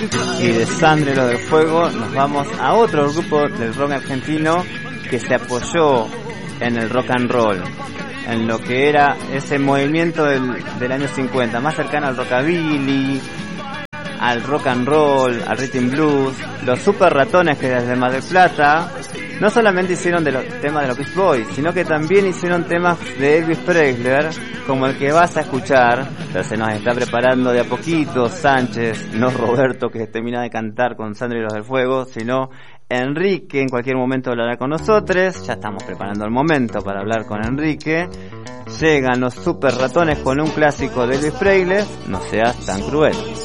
Y de Sandre los del Fuego nos vamos a otro grupo del rock argentino que se apoyó en el rock and roll, en lo que era ese movimiento del año 50, más cercano al rockabilly, al rock and roll, al rhythm blues. Los Super Ratones, que desde Mar del Plata no solamente hicieron temas de los Beach Boys, sino que también hicieron temas de Elvis Presley, como el que vas a escuchar, pero se nos está preparando de a poquito Sánchez, no Roberto, que termina de cantar con Sandra y los del Fuego, sino Enrique. En cualquier momento hablará con nosotros, ya estamos preparando el momento para hablar con Enrique. Llegan los Super Ratones con un clásico de Elvis Presley, No seas tan cruel.